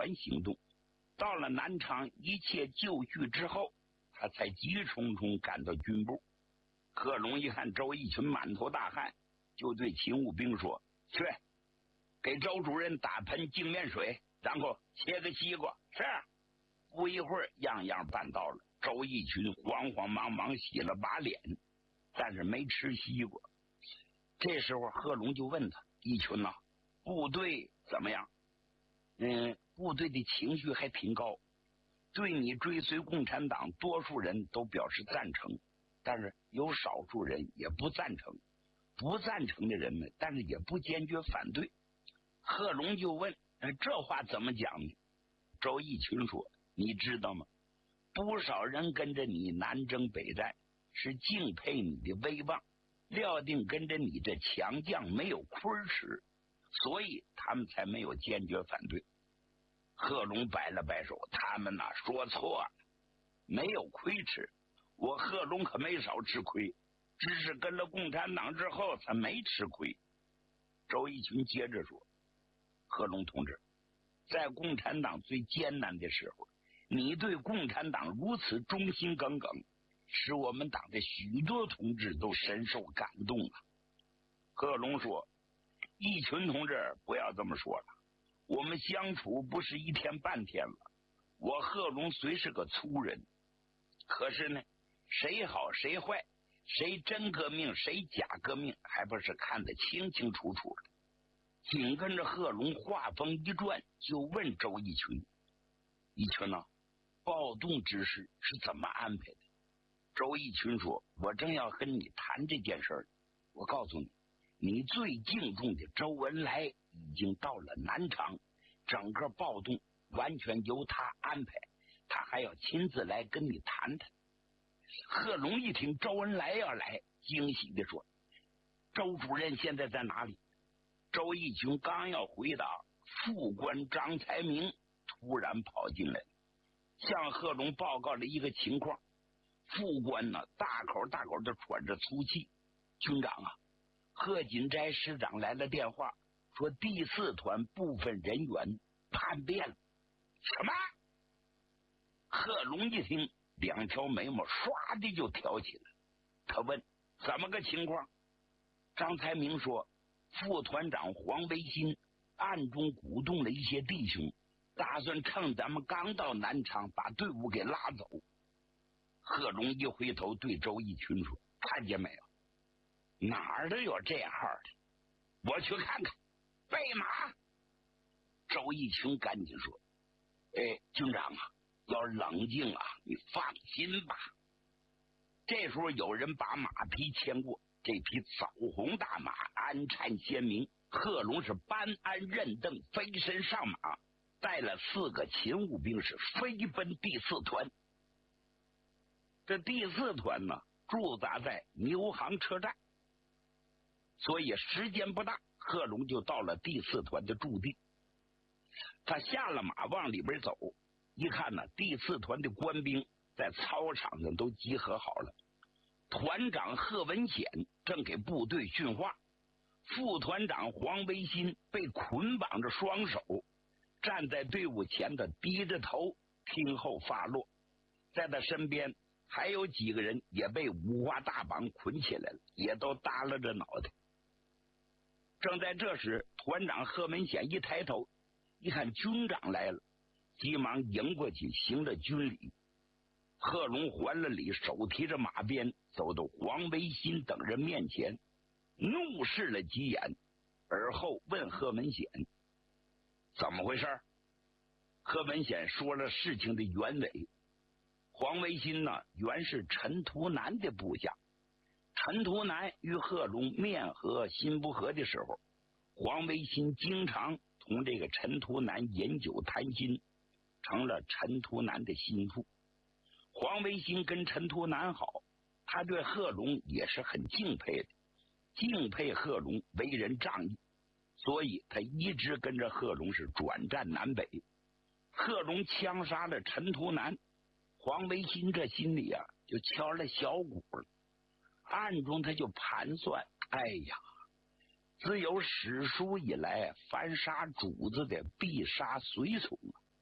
团行动。到了南昌，一切就绪之后，他才急冲冲赶到军部。贺龙一看周逸群满头大汗，就对勤务兵说：“去，给周主任打盆净面水，然后切个西瓜。”是。不一会儿，样样办到了。周逸群慌慌忙忙洗了把脸，但是没吃西瓜。这时候贺龙就问他：“逸群呐，部队怎么样？”部队的情绪还挺高，对你追随共产党，多数人都表示赞成，但是有少数人也不赞成。不赞成的人们，但是也不坚决反对。贺龙就问：“这话怎么讲呢？”周逸群说：“你知道吗？不少人跟着你南征北战，是敬佩你的威望，料定跟着你这强将没有亏吃，所以他们才没有坚决反对。”贺龙摆了摆手：“他们呐，说错了，没有亏吃，我贺龙可没少吃亏，只是跟了共产党之后才没吃亏。”周逸群接着说：“贺龙同志，在共产党最艰难的时候，你对共产党如此忠心耿耿，使我们党的许多同志都深受感动啊。”贺龙说：“逸群同志，不要这么说了，我们相处不是一天半天了。我贺龙虽是个粗人，可是呢，谁好谁坏，谁真革命谁假革命，还不是看得清清楚楚的。”紧跟着贺龙话锋一转，就问周逸群：“逸群呢，暴动之事是怎么安排的？”周逸群说：“我正要跟你谈这件事儿。我告诉你，你最敬重的周恩来已经到了南昌，整个暴动完全由他安排，他还要亲自来跟你谈谈。”贺龙一听周恩来要来，惊喜地说：“周主任现在在哪里？”周逸群刚要回答，副官张才明突然跑进来，向贺龙报告了一个情况。副官呢，大口大口的喘着粗气：“军长啊，贺锦斋师长来了电话，说第4团部分人员叛变了。”“什么？”贺龙一听，两条眉毛唰的就挑起来。他问：“怎么个情况？”张才明说：“副团长黄维新暗中鼓动了一些弟兄，打算趁咱们刚到南昌把队伍给拉走。”贺龙一回头对周逸群说：“看见没有？哪儿都有这样的，我去看看。备马！”周逸群赶紧说：“军长啊，要冷静啊，你放心吧。”这时候有人把马匹牵过，这匹枣红大马安产鲜明，贺龙是搬鞍认凳，飞身上马，带了4个勤务兵是飞奔第4团。这第4团呢，驻扎在牛行车站，所以时间不大，贺龙就到了第4团的驻地。他下了马往里边走，一看呢，第4团的官兵在操场上都集合好了。团长贺文显正给部队训话，副团长黄维新被捆绑着双手，站在队伍前的低着头听候发落。在他身边还有几个人也被五花大绑捆起来了，也都耷拉着脑袋。正在这时，团长贺文显一抬头，一看军长来了，急忙迎过去行了军礼。贺龙还了礼，手提着马鞭，走到黄维新等人面前，怒视了几眼，而后问贺文显：“怎么回事？”贺文显说了事情的原委。黄维新呢，原是陈图南的部下。陈图南与贺龙面和心不和的时候，黄维新经常同这个陈图南饮酒谈心，成了陈图南的心腹。黄维新跟陈图南好，他对贺龙也是很敬佩的，敬佩贺龙为人仗义，所以他一直跟着贺龙是转战南北。贺龙枪杀了陈图南，黄维新这心里啊就敲了小鼓了，暗中他就盘算：哎呀，自有史书以来，凡杀主子的必杀随从啊，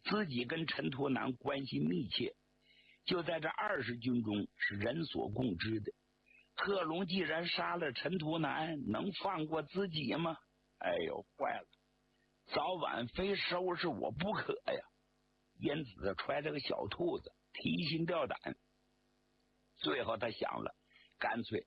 自己跟陈图南关系密切，就在这20军中是人所共知的。贺龙既然杀了陈图南，能放过自己吗？哎呦，坏了，早晚非收拾我不可呀！因此他揣着个小兔子，提心吊胆。最后他想了，干脆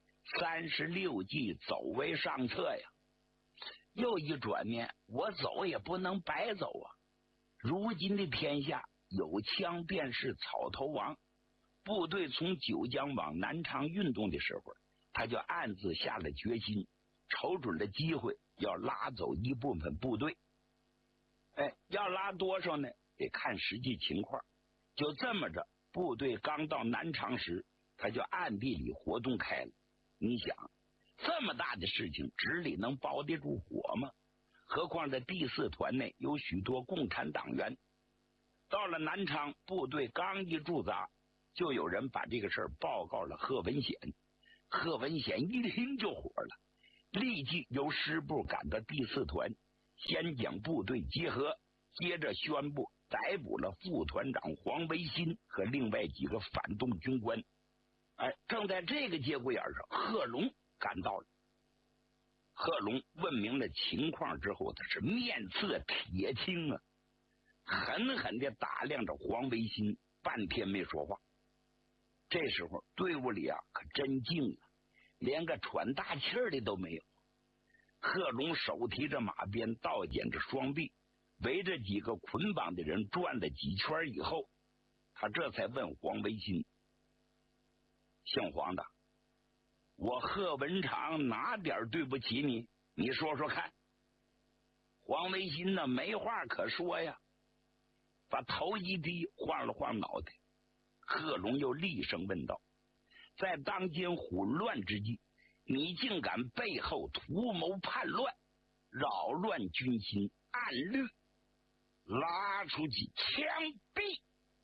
36计走为上策呀。又一转念，我走也不能白走啊！如今的天下，有枪便是草头王。部队从九江往南昌运动的时候，他就暗自下了决心，瞅准了机会要拉走一部分部队。要拉多少呢？得看实际情况。就这么着，部队刚到南昌时，他就暗地里活动开了。你想，这么大的事情，纸里能包得住火吗？何况这第4团内有许多共产党员。到了南昌，部队刚一驻扎，就有人把这个事儿报告了贺文显。贺文显一听就火了，立即由师部赶到第4团，先将部队集合，接着宣布逮捕了副团长黄维新和另外几个反动军官。正在这个节骨眼上，贺龙赶到了。贺龙问明了情况之后，他是面色铁青啊，狠狠地打量着黄维新，半天没说话。这时候队伍里可真静了，连个喘大气儿的都没有。贺龙手提着马鞭，倒剪着双臂，围着几个捆绑的人转了几圈以后，他这才问黄维新：姓黄的，我贺文长哪点对不起你？你说说看。黄维新呢，没话可说呀，把头一低，晃了晃脑袋。贺龙又厉声问道：在当今混乱之际，你竟敢背后图谋叛乱，扰乱军心，暗律，拉出去枪毙！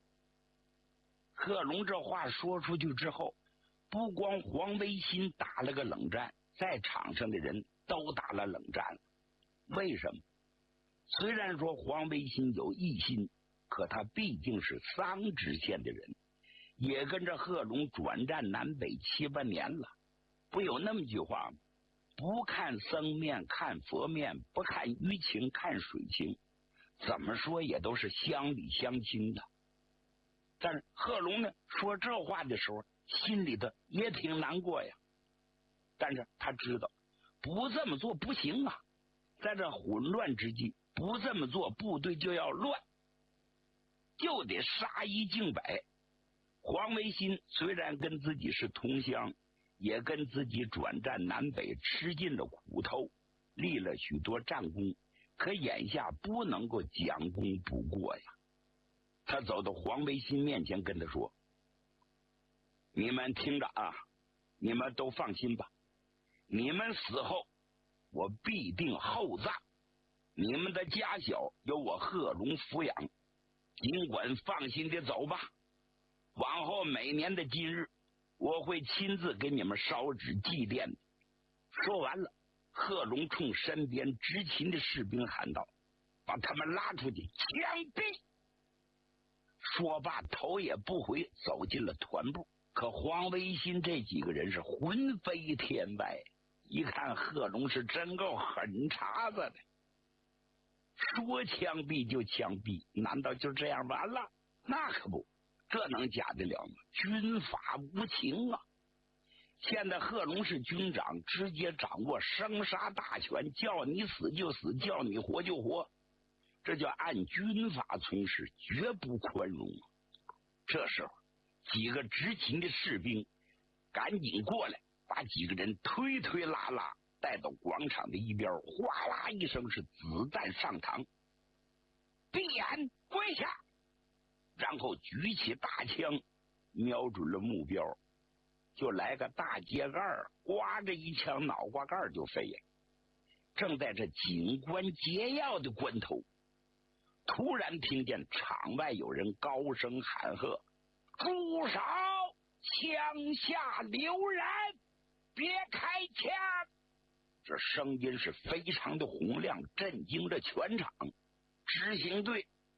贺龙这话说出去之后，不光黄维新打了个冷战，在场上的人都打了冷战了。为什么？虽然说黄维新有异心，可他毕竟是桑植县的人，也跟着贺龙转战南北7、8年了。不有那么句话吗？不看僧面看佛面，不看鱼情看水情，怎么说也都是乡里乡亲的。但是贺龙呢，说这话的时候心里头也挺难过呀。但是他知道不这么做不行啊，在这混乱之际，不这么做部队就要乱，就得杀一儆百。黄维新虽然跟自己是同乡，也跟自己转战南北吃尽了苦头，立了许多战功，可眼下不能够将功补过呀。他走到黄维新面前跟他说：你们听着啊，你们都放心吧，你们死后我必定厚葬，你们的家小由我贺龙抚养，尽管放心的走吧。往后每年的今日，我会亲自给你们烧纸祭奠的。说完了，贺龙冲身边执勤的士兵喊道：把他们拉出去枪毙！说罢头也不回走进了团部。可黄维新这几个人是魂飞天外，一看贺龙是真够狠茬子的，说枪毙就枪毙，难道就这样完了？那可不，这能假得了吗？军法无情啊！现在贺龙是军长，直接掌握生杀大权，叫你死就死，叫你活就活，这叫按军法从事，绝不宽容。这时候几个执勤的士兵赶紧过来，把几个人推推拉拉带到广场的一边，哗啦一声是子弹上膛，闭眼跪下，然后举起大枪瞄准了目标，就来个大秸秆，刮着一枪，脑瓜盖就飞了。正在这紧关节要的关头，突然听见场外有人高声喊喝：住手！枪下留人，别开枪！这声音是非常的洪亮，震惊着全场。执行队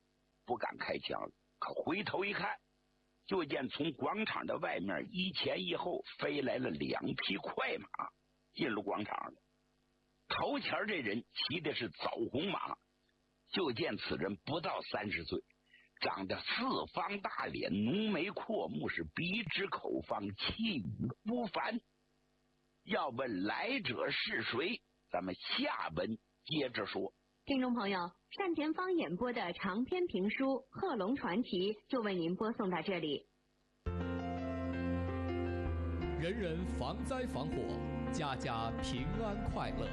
不敢开枪，可回头一看，就见从广场的外面一前一后飞来了2匹快马，进入广场了。头前这人骑的是枣红马，就见此人不到30岁，长得四方大脸，浓眉阔目，是鼻直口方，气宇不凡。要问来者是谁，咱们下文接着说。 听众朋友，单田芳演播的长篇评书《贺龙传奇》就为您播送到这里。 人人防灾防火，家家平安快乐。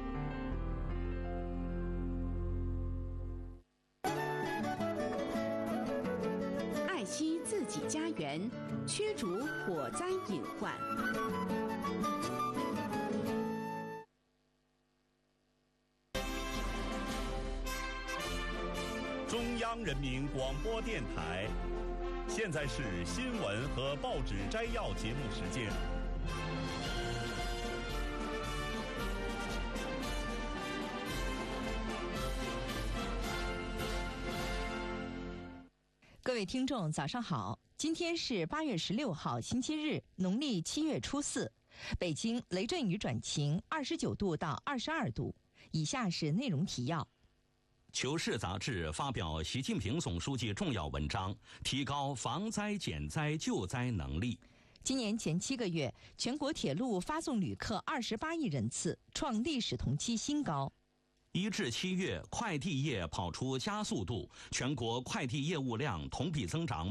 爱惜自己家园，驱逐火灾隐患。 中央人民广播电台，现在是新闻和报纸摘要节目时间。 各位听众早上好，今天是8月16号星期日，农历7月初4，北京雷阵雨转晴，29度到22度。以下是内容提要。 《求是》杂志发表习近平总书记重要文章，提高防灾减灾救灾能力。 今年前7个月，全国铁路发送旅客28亿人次，创历史同期新高。 1至7月，快递业跑出加速度，全国快递业务量同比增长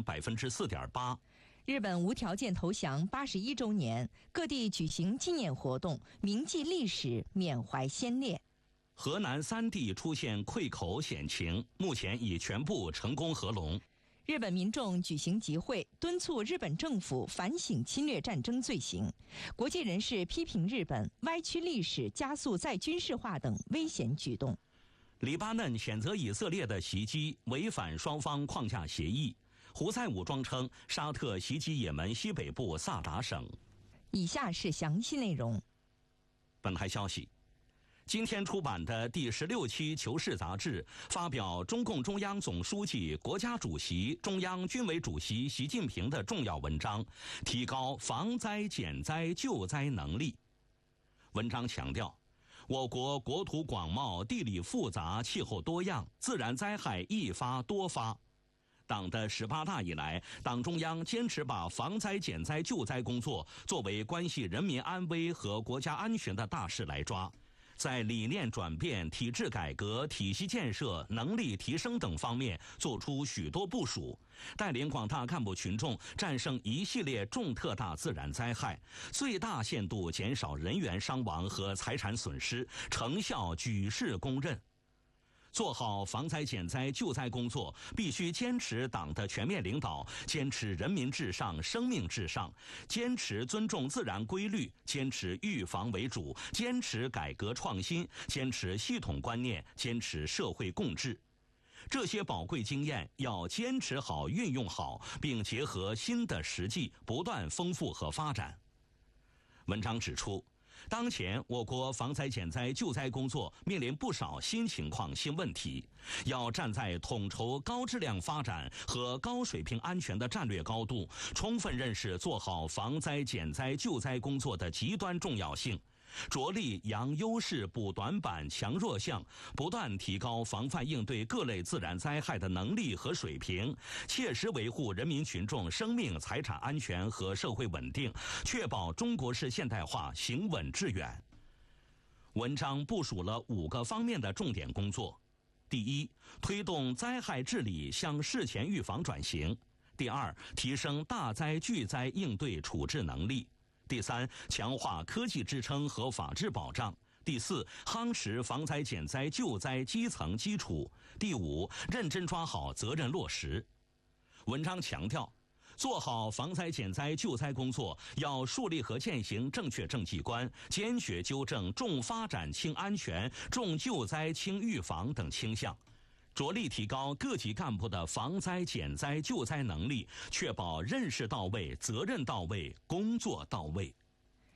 4.8%。 日本无条件投降81周年，各地举行纪念活动，铭记历史，缅怀先烈。 河南3地出现溃口险情，目前已全部成功合拢。 日本民众举行集会，敦促日本政府反省侵略战争罪行。国际人士批评日本歪曲历史、加速再军事化等危险举动。 黎巴嫩谴责以色列的袭击违反双方框架协议。胡塞武装称沙特袭击也门西北部萨达省。 以下是详细内容。 本台消息，今天出版的第16期《求是》杂志发表中共中央总书记、国家主席、中央军委主席习近平的重要文章，提高防灾减灾救灾能力。文章强调，我国国土广袤，地理复杂，气候多样，自然灾害易发多发。党的18大以来，党中央坚持把防灾减灾救灾工作作为关系人民安危和国家安全的大事来抓，在理念转变、体制改革、体系建设、能力提升等方面做出许多部署，带领广大干部群众战胜一系列重特大自然灾害，最大限度减少人员伤亡和财产损失，成效举世公认。做好防灾减灾救灾工作，必须坚持党的全面领导，坚持人民至上、生命至上，坚持尊重自然规律，坚持预防为主，坚持改革创新，坚持系统观念，坚持社会共治。这些宝贵经验要坚持好、运用好，并结合新的实际，不断丰富和发展。文章指出，当前我国防灾减灾救灾工作面临不少新情况、新问题，要站在统筹高质量发展和高水平安全的战略高度，充分认识做好防灾减灾救灾工作的极端重要性，着力扬优势补短板、强弱项，不断提高防范应对各类自然灾害的能力和水平，切实维护人民群众生命财产安全和社会稳定，确保中国式现代化行稳致远。文章部署了5个方面的重点工作：第一，推动灾害治理向事前预防转型；第二，提升大灾巨灾应对处置能力；第三，强化科技支撑和法治保障；第四，夯实防灾减灾救灾基层基础；第五，认真抓好责任落实。文章强调，做好防灾减灾救灾工作，要树立和践行正确政绩观，坚决纠正重发展轻安全、重救灾轻预防等倾向，着力提高各级干部的防灾减灾救灾能力，确保认识到位、责任到位、工作到位。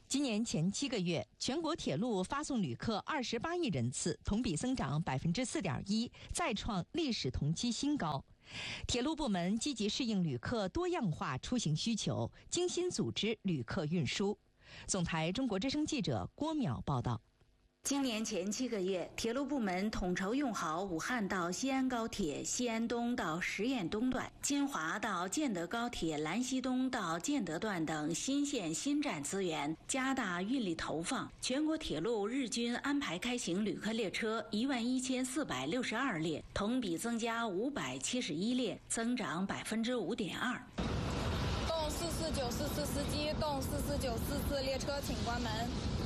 今年前7个月，全国铁路发送旅客28亿人次，同比增长4.1%，再创历史同期新高。铁路部门积极适应旅客多样化出行需求，精心组织旅客运输。总台中国之声记者郭淼报道。 今年前7个月，铁路部门统筹用好武汉到西安高铁西安东到十堰东段、金华到建德高铁兰溪东到建德段等新线新站资源，加大运力投放。全国铁路日均安排开行旅客列车11462列，同比增加571列，增长5.2%。 动44944司机，动44944列车请关门。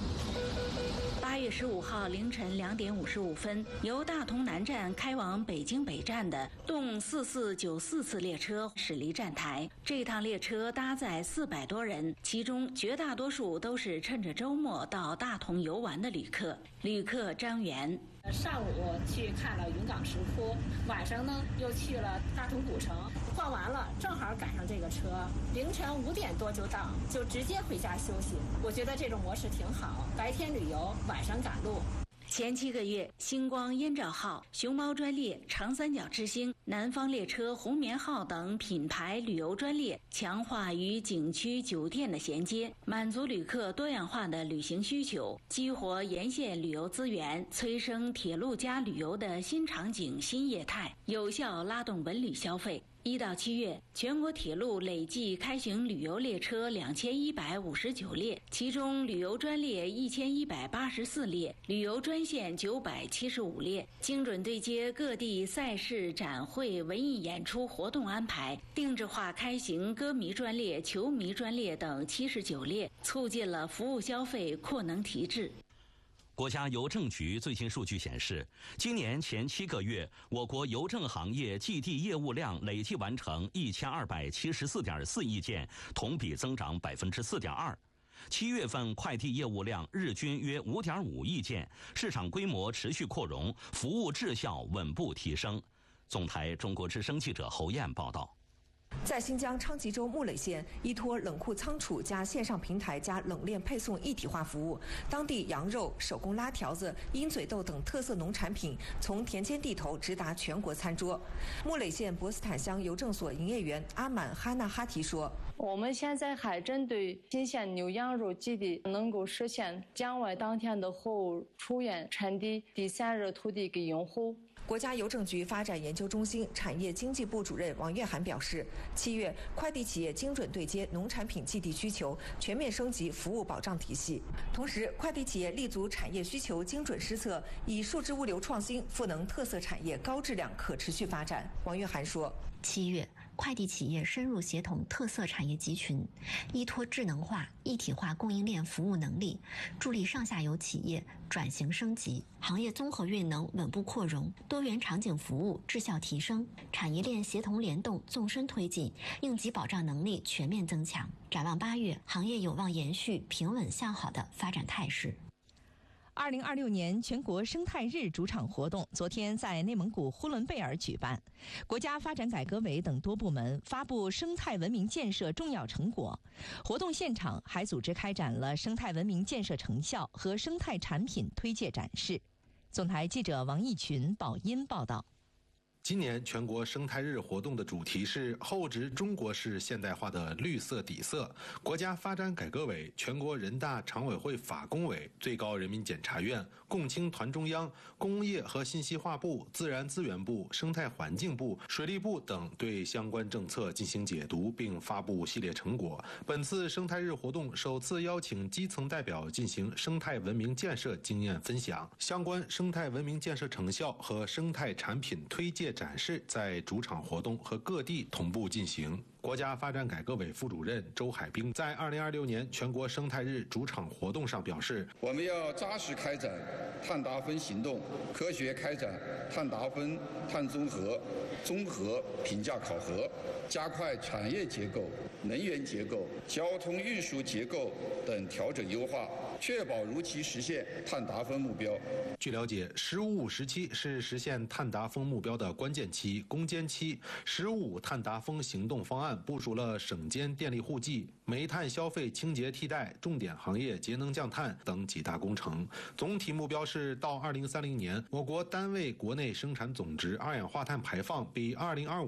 8月15号凌晨2点55分，由大同南站开往北京北站的动4494次列车驶离站台。这趟列车搭载400多人，其中绝大多数都是趁着周末到大同游玩的旅客。旅客张元。 上午去看了云冈石窟，晚上呢又去了大同古城，逛完了正好赶上这个车，凌晨5点多就到，就直接回家休息。我觉得这种模式挺好，白天旅游，晚上赶路。 前7个月，星光燕赵号、熊猫专列、长三角之星、南方列车、红棉号等品牌旅游专列强化与景区酒店的衔接，满足旅客多样化的旅行需求，激活沿线旅游资源，催生铁路加旅游的新场景新业态，有效拉动文旅消费。1到7月，全国铁路累计开行旅游列车2159列，其中旅游专列1184列，旅游专线975列，精准对接各地赛事、展会、文艺演出活动安排，定制化开行歌迷专列、球迷专列等79列，促进了服务消费扩能提质。 国家邮政局最新数据显示，今年前7个月，我国邮政行业寄递业务量累计完成1274.4亿件，同比增长4.2%。7月份快递业务量日均约5.5亿件，市场规模持续扩容，服务质效稳步提升。总台中国之声记者侯燕报道。 在新疆昌吉州木垒县，依托冷库仓储加线上平台加冷链配送一体化服务，当地羊肉、手工拉条子、鹰嘴豆等特色农产品从田间地头直达全国餐桌。木垒县博斯坦乡邮政所营业员阿满哈纳哈提说：“ 我们现在还针对新鲜牛羊肉基地，能够实现将外当天的货物出院产地第3热土地给用户。” 国家邮政局发展研究中心产业经济部主任王月涵表示，7月快递企业精准对接农产品寄递需求，全面升级服务保障体系。同时，快递企业立足产业需求，精准施策，以数字物流创新赋能特色产业高质量可持续发展。王月涵说 ，7月。快递企业深入协同特色产业集群，依托智能化、一体化供应链服务能力，助力上下游企业转型升级，行业综合运能稳步扩容，多元场景服务质效提升，产业链协同联动纵深推进，应急保障能力全面增强。展望8月，行业有望延续平稳向好的发展态势。 2026年全国生态日主场活动昨天在内蒙古呼伦贝尔举办，国家发展改革委等多部门发布生态文明建设重要成果。活动现场还组织开展了生态文明建设成效和生态产品推介展示。总台记者王义群、宝音报道。 今年全国生态日活动的主题是厚植中国式现代化的绿色底色。国家发展改革委、全国人大常委会法工委、最高人民检察院、共青团中央、工业和信息化部、自然资源部、生态环境部、水利部等对相关政策进行解读并发布系列成果。本次生态日活动首次邀请基层代表进行生态文明建设经验分享，相关生态文明建设成效和生态产品推介展示在主场活动和各地同步进行。国家发展改革委副主任周海兵在2026年全国生态日主场活动上表示， 我们要扎实开展碳达峰行动，科学开展碳达峰、碳综合评价考核，加快产业结构、能源结构、交通运输结构等调整优化，确保如期实现碳达峰目标。 据了解，“15+5”时期是实现碳达峰目标的关键期、攻坚期。“15+5”碳达峰行动方案部署了省间电力户籍、煤炭消费清洁替代、重点行业节能降碳等几大工程。总体目标是到2030年，我国单位国内生产总值二氧化碳排放比2025